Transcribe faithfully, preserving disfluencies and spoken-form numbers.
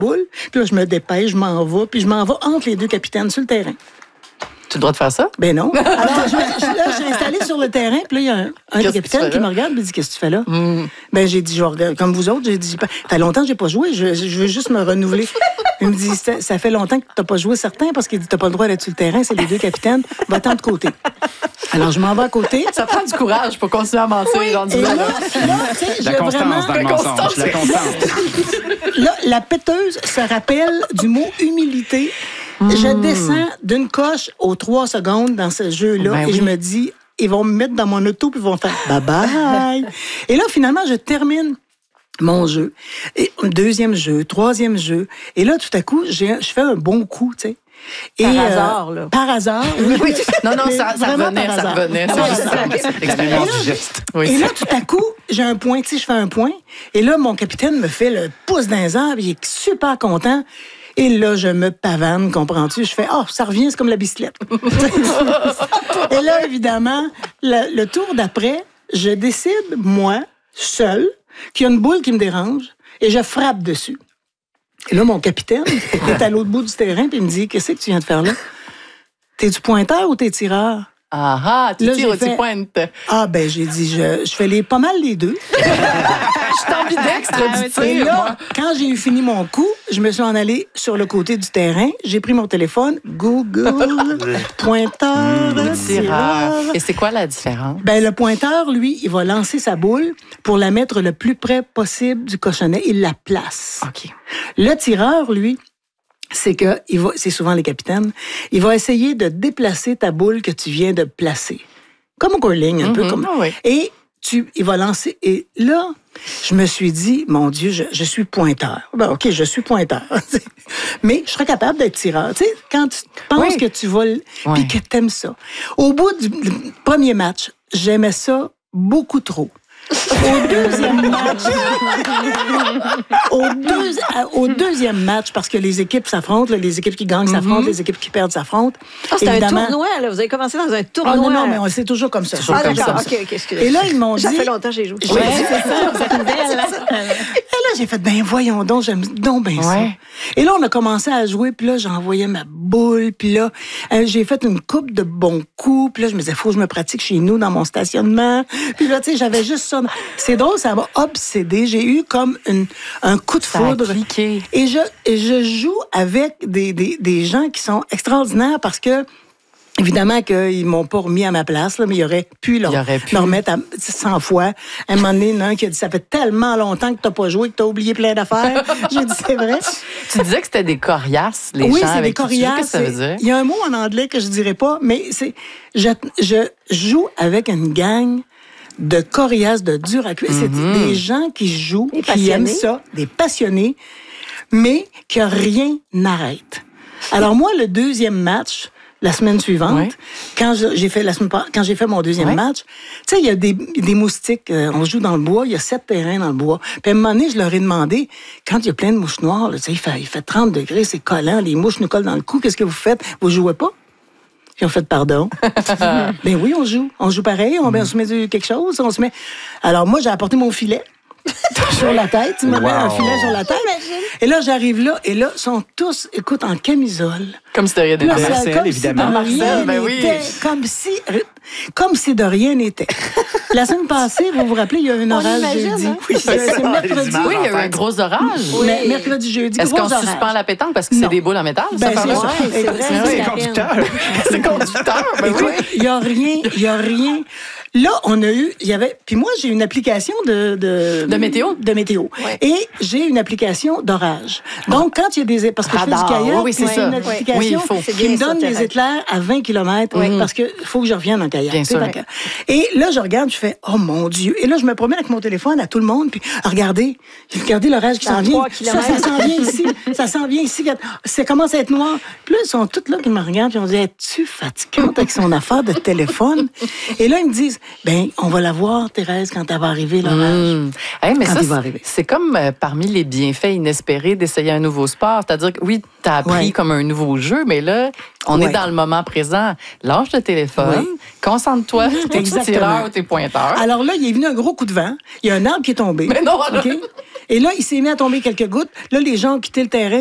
boule. Puis là, je me dépêche, je m'en vais, puis je m'en vais entre les deux capitaines sur le terrain. Tu as le droit de faire ça? Ben non. Alors, je, je, là, je suis installée sur le terrain, puis là, il y a un, un des capitaines qui me regarde et me dit, qu'est-ce que tu fais là? Mm. Ben, j'ai dit, je regarde, comme vous autres, j'ai dit, ça fait longtemps que j'ai pas joué, je, je veux juste me renouveler. Il me dit, ça, ça fait longtemps que t'as pas joué certain, parce qu'il dit, t'as pas le droit d'être sur le terrain, c'est les deux capitaines, va-t'en de côté. Alors, je m'en vais à côté. Ça prend du courage pour continuer à mentir. Oui. Genre, et là, là, tu sais, la constance vraiment... dans le mensonge. La constance. Là, la péteuse se rappelle du mot humilité. Mmh. Je descends d'une coche aux trois secondes dans ce jeu-là ben et oui. je me dis, ils vont me mettre dans mon auto puis ils vont faire bye-bye. Et là, finalement, je termine mon jeu. Et deuxième jeu, troisième jeu. Et là, tout à coup, j'ai, je fais un bon coup, tu sais. Et par euh, hasard, là. Par hasard. Oui. oui. Non, non, ça, ça revenait, ça revenait. L'expérience du geste. Et là, tout à coup, j'ai un point, tu sais, je fais un point. Et là, mon capitaine me fait le pouce dans les arbres. Il est super content. Et là, je me pavane, comprends-tu? Je fais, oh, ça revient, c'est comme la bicyclette. Et là, évidemment, le, le tour d'après, je décide, moi, seule, qu'il y a une boule qui me dérange et je frappe dessus. Et là, mon capitaine est à l'autre bout du terrain puis il me dit, qu'est-ce que tu viens de faire là? T'es du pointeur ou t'es tireur? Ah ah, tu tires ou tu pointes? Ah, ben, j'ai dit, je, je fais les, pas mal les deux. Je suis ambidextre du tir. Et là, quand j'ai eu fini mon coup, je me suis en allée sur le côté du terrain. J'ai pris mon téléphone, Google, pointeur, mmh, tireur. Et c'est quoi la différence? Ben, le pointeur, lui, il va lancer sa boule pour la mettre le plus près possible du cochonnet. Il la place. OK. Le tireur, lui, c'est que il va, c'est souvent les capitaines, il va essayer de déplacer ta boule que tu viens de placer. Comme au curling, un mm-hmm, peu comme. Oh oui. Et tu, il va lancer. Et là, je me suis dit, mon Dieu, je, je suis pointeur. Ben, OK, je suis pointeur. Mais je serais capable d'être tireur. Tu sais, quand tu penses oui. que tu vas, puis oui. que t'aimes ça. Au bout du premier match, j'aimais ça beaucoup trop. Au deuxième match, au, deux, au deuxième match, parce que les équipes s'affrontent, les équipes qui gagnent s'affrontent, mm-hmm. les équipes qui perdent s'affrontent. Ah, c'est évidemment... un tournoi, là. Vous avez commencé dans un tournoi. Ah, non, non, mais on, c'est toujours comme ça. Toujours ah, comme d'accord, ça. OK, OK, excusez. Et là, ils m'ont dit... Ça fait longtemps que j'ai joué. Oui, c'est ça, vous êtes une belle, là. Et là, j'ai fait, ben voyons donc, j'aime donc bien ouais. ça. Et là, on a commencé à jouer, puis là, j'envoyais ma boule, puis là, euh, j'ai fait une coupe de bons coups, puis là, je me disais, faut que je me pratique chez nous, dans mon stationnement. Puis là, tu sais, j'avais juste ça. C'est drôle, ça m'a obsédée. J'ai eu comme une, un coup de foudre. Ça a cliqué. Et je, et je joue avec des, des, des gens qui sont extraordinaires parce que évidemment qu'ils m'ont pas remis à ma place, là, mais ils auraient pu leur, aurait pu. leur remettre à cent fois. À un moment donné, il y en a un qui a dit, ça fait tellement longtemps que t'as pas joué, que t'as oublié plein d'affaires. J'ai dit, c'est vrai. Tu disais que c'était des coriaces, les oui, gens c'est avec des coriaces. Qu'est-ce que ça veut dire? Il y a un mot en anglais que je dirais pas, mais c'est, je, je joue avec une gang de coriaces, de dur à cuire. Mm-hmm. C'est des gens qui jouent, des qui passionnés. Aiment ça, des passionnés, mais que rien n'arrête. Alors moi, le deuxième match, la semaine suivante, ouais. quand j'ai fait la semaine, quand j'ai fait mon deuxième ouais. match, tu sais, il y a des, des moustiques, euh, on joue dans le bois, il y a sept terrains dans le bois. Puis à un moment donné, je leur ai demandé, quand il y a plein de mouches noires, tu sais, il fait, il fait trente degrés, c'est collant, les mouches nous collent dans le cou, qu'est-ce que vous faites? Vous jouez pas? Ils ont fait pardon. Ben oui, on joue. On joue pareil. On, ben, on se met quelque chose. On se met. Alors, moi, j'ai apporté mon filet sur la tête. Tu me mets un filet sur la tête. Et là, j'arrive là. Et là, ils sont tous, écoute, en camisole. Comme si de rien n'était. Marcel, évidemment. Marcel, ben oui. Comme si, comme si de rien n'était. La semaine passée, vous vous rappelez, il y a eu un orage jeudi. Hein? Oui, c'est, c'est mercredi. Oui, il y a eu un gros orage. Oui. Mais mercredi, jeudi, Est-ce gros qu'on orage. suspend la pétanque parce que non. c'est des boules en métal? Ben, ça c'est, ça. Ouais, c'est, vrai, c'est, c'est conducteur. C'est conducteur. Ben écoute, il n'y a rien, il n'y a rien. Là, on a eu, il y avait, puis moi, j'ai une application de... De, de météo? De météo. Ouais. Et j'ai une application d'orage. Donc, quand il y a des... Parce que Radar. je fais du kayak, oui, c'est j'ai ça. une application oui, il faut. qui me donne des éclairs à vingt kilomètres oui. parce qu'il faut que je revienne en kayak. Bien sûr. Et là, je regarde, je fais, oh mon Dieu. Et là, je me promène avec mon téléphone à tout le monde, puis regardez, regardez l'orage qui s'en vient. Ça, ça s'en vient ici. Ça s'en vient ici. Ça commence à être noir. Puis là, ils sont tous là qui me regardent, puis on dit, es-tu fatigante avec son affaire de téléphone? Et là, ils me disent, ben on va la voir, Thérèse, quand elle va arriver, l'orage. Mmh. Hey, mais Quand ça, il va arriver. c'est comme euh, parmi les bienfaits inespérés d'essayer un nouveau sport. C'est-à-dire que oui, tu as appris Ouais. comme un nouveau jeu, mais là, on Ouais. est dans le moment présent. Lâche le téléphone, Ouais. concentre-toi sur tes Exactement. tireurs ou tes pointeurs. Alors là, il est venu un gros coup de vent. Il y a un arbre qui est tombé. Mais non, OK? Et là, il s'est mis à tomber quelques gouttes. Là, les gens ont quitté le terrain.